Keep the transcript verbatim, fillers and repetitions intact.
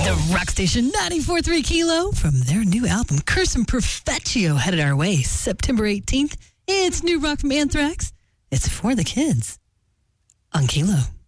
The Rock Station ninety-four point three Kilo from their new album, Curse and Perfectio, headed our way September eighteenth. It's new rock from Anthrax. It's for the kids on Kilo.